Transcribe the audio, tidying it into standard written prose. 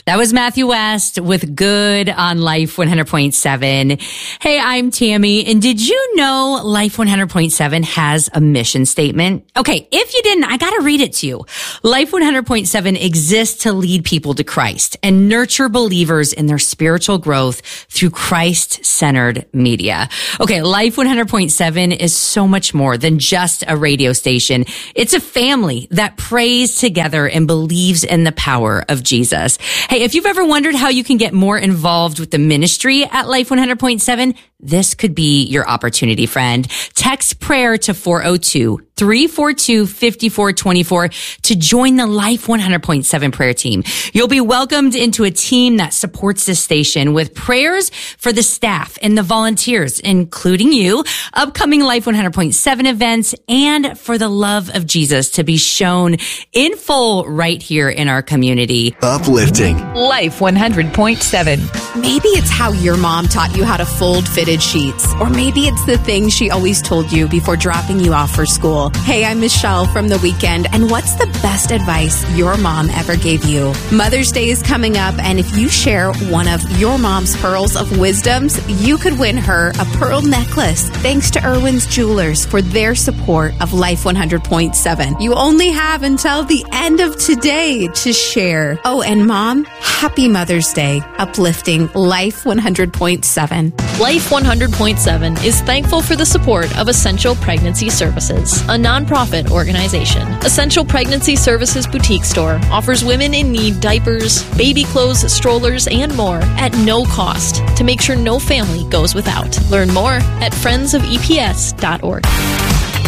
That was Matthew West with Good on Life 100.7. Hey, I'm Tammy, and did you know Life 100.7 has a mission statement? Okay, if you didn't, I gotta read it to you. Life 100.7 exists to lead people to Christ and nurture believers in their spiritual growth through Christ-centered media. Okay, Life 100.7 is so much more than just a radio station. It's a family that prays together and believes in the power of Jesus. Hey, if you've ever wondered how you can get more involved with the ministry at Life 100.7, this could be your opportunity, friend. Text prayer to 402-342-5424 to join the Life 100.7 prayer team. You'll be welcomed into a team that supports this station with prayers for the staff and the volunteers, including you, upcoming Life 100.7 events, and for the love of Jesus to be shown in full right here in our community. Uplifting. Life 100.7. Maybe it's how your mom taught you how to fold fitted sheets, or maybe it's the thing she always told you before dropping you off for school. Hey, I'm Michelle from The Weekend, and what's the best advice your mom ever gave you? Mother's Day is coming up, and if you share one of your mom's pearls of wisdoms, you could win her a pearl necklace. Thanks to Irwin's Jewelers for their support of Life 100.7. You only have until the end of today to share. Oh, and Mom, happy Mother's Day, uplifting Life 100.7. Life 100.7 is thankful for the support of Essential Pregnancy Services, a nonprofit organization. Essential Pregnancy Services Boutique Store offers women in need diapers, baby clothes, strollers, and more at no cost to make sure no family goes without. Learn more at friendsofeps.org.